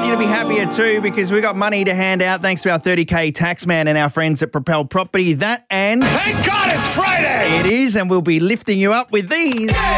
you to be happier too because we got money to hand out thanks to our 30K taxman and our friends at Propel Property. That and... Thank God it's Friday! It is, and we'll be lifting you up with these.